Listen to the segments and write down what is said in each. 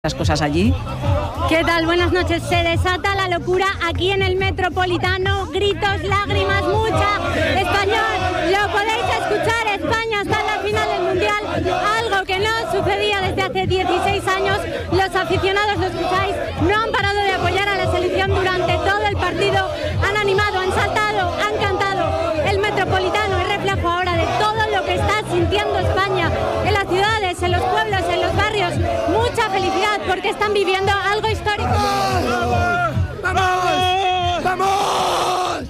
las cosas allí. ¿Qué tal? Buenas noches. Se desata la locura aquí en el Metropolitano. Gritos, lágrimas, mucha español. Lo podéis escuchar. España está en la final del Mundial. Algo que no sucedía desde hace 16 años. Los aficionados, lo escucháis, no han parado de apoyar a la selección durante todo el partido. Han animado, han saltado, han cantado. El Metropolitano es reflejo ahora de todo lo que está sintiendo España en las ciudades, en los pueblos, en los barrios. Mucha felicidad porque están viviendo algo histórico. ¡Vamos! ¡Vamos! ¡Vamos!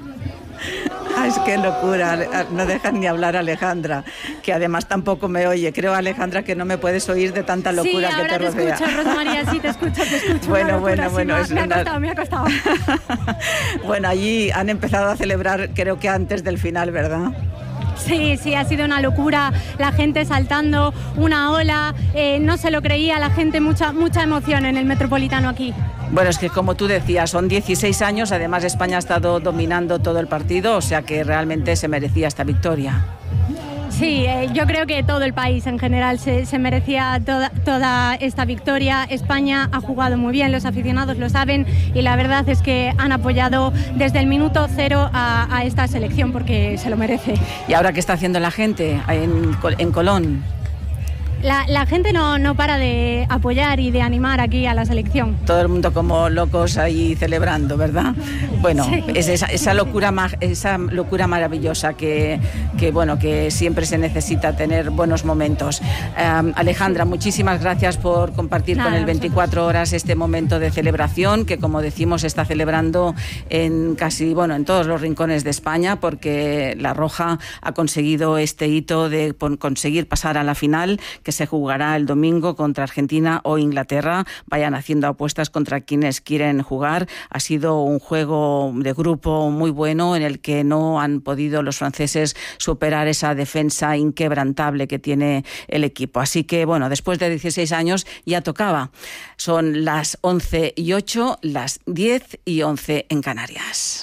Es que locura, no dejan ni hablar a Alejandra, que además tampoco me oye. Creo, Alejandra, que no me puedes oír de tanta locura que te rodea. Sí, ahora te escucho, Rosa María, sí, te escucho. Bueno. Me ha costado. Bueno, allí han empezado a celebrar, creo que antes del final, ¿verdad? Sí, ha sido una locura, la gente saltando, una ola, no se lo creía la gente, mucha emoción en el Metropolitano aquí. Bueno, es que como tú decías, son 16 años, además España ha estado dominando todo el partido, o sea que realmente se merecía esta victoria. Sí, yo creo que todo el país en general se merecía toda esta victoria. España ha jugado muy bien, los aficionados lo saben, y la verdad es que han apoyado desde el minuto cero a esta selección porque se lo merece. ¿Y ahora qué está haciendo la gente en Colón? La gente no para de apoyar y de animar aquí a la selección. Todo el mundo como locos ahí celebrando, ¿verdad? Bueno, sí. Es esa locura maravillosa que siempre se necesita tener buenos momentos. Alejandra, muchísimas gracias por compartir con el 24 Horas este momento de celebración que, como decimos, se está celebrando en todos los rincones de España, porque la Roja ha conseguido este hito de conseguir pasar a la final, que se jugará el domingo contra Argentina o Inglaterra. Vayan haciendo apuestas contra quienes quieren jugar. Ha sido un juego de grupo muy bueno en el que no han podido los franceses superar esa defensa inquebrantable que tiene el equipo. Así que, bueno, después de 16 años ya tocaba. Son las 11:08, las 10:11 en Canarias.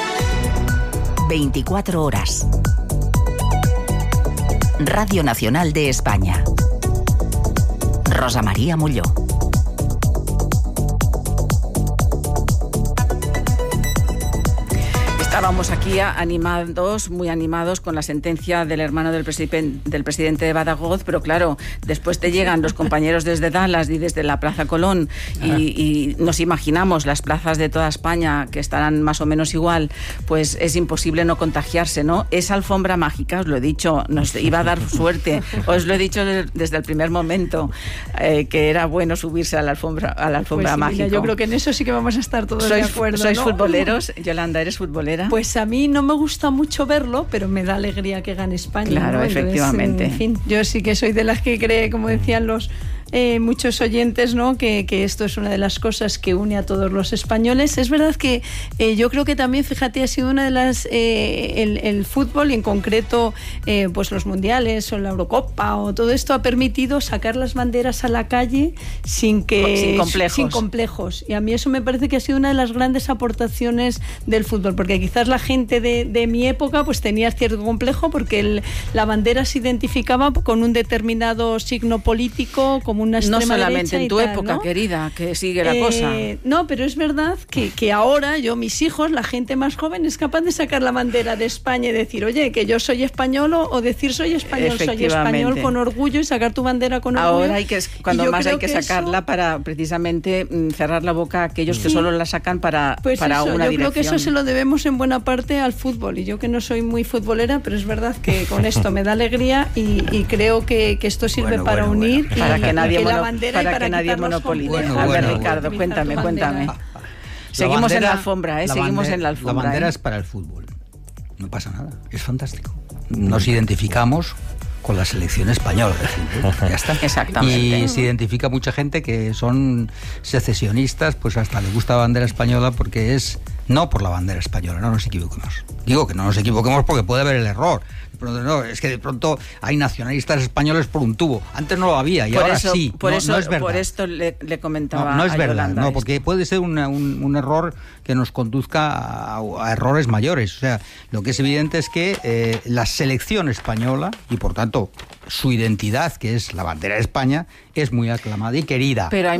24 Horas. Radio Nacional de España. Rosa María Molló. Estábamos aquí muy animados con la sentencia del hermano del presidente de Badajoz, pero claro, después te llegan los compañeros desde Dallas y desde la Plaza Colón y nos imaginamos las plazas de toda España que estarán más o menos igual, pues es imposible no contagiarse, ¿no? Esa alfombra mágica, os lo he dicho, nos iba a dar suerte, os lo he dicho desde el primer momento, que era bueno subirse a la alfombra pues mágica. Mira, yo creo que en eso sí que vamos a estar todos de acuerdo, ¿Sois ¿no? futboleros? Yolanda, ¿eres futbolera? Pues a mí no me gusta mucho verlo, pero me da alegría que gane España. Claro, ¿no? efectivamente. En fin, yo sí que soy de las que cree, como decían muchos oyentes, ¿no? Que esto es una de las cosas que une a todos los españoles. Es verdad que yo creo que también, fíjate, ha sido una de las el fútbol, y en concreto pues los mundiales o la Eurocopa o todo esto, ha permitido sacar las banderas a la calle sin complejos. Y a mí eso me parece que ha sido una de las grandes aportaciones del fútbol, porque quizás la gente de mi época pues tenía cierto complejo porque la bandera se identificaba con un determinado signo político, como una extrema derecha. No solamente en tu época, ¿no? Querida, que sigue la cosa. No, pero es verdad que ahora mis hijos, la gente más joven, es capaz de sacar la bandera de España y decir, oye, que yo soy español, o decir soy español con orgullo, y sacar tu bandera con orgullo. Ahora hay que sacarla para precisamente cerrar la boca a aquellos que solo la sacan para una dirección. Yo creo que eso se lo debemos en buena parte al fútbol, y yo que no soy muy futbolera, pero es verdad que con esto me da alegría y creo que esto sirve para unir. Para que nadie monopolice. A ver, Ricardo, cuéntame. Seguimos en la alfombra, seguimos en la alfombra. La bandera es para el fútbol. No pasa nada, es fantástico. Nos identificamos con la selección española de fútbol. Ya está. Exactamente. Y se identifica mucha gente que son secesionistas, pues hasta le gusta la bandera española porque es no por la bandera española, no nos equivoquemos. Digo que no nos equivoquemos porque puede haber el error. No, es que de pronto hay nacionalistas españoles por un tubo. Antes no lo había y ahora sí. Por eso, no es verdad. Por esto le comentaba. No es a verdad, Yolanda no, porque puede ser un error que nos conduzca a errores mayores. O sea, lo que es evidente es que la selección española y por tanto su identidad, que es la bandera de España, es muy aclamada y querida. Pero hay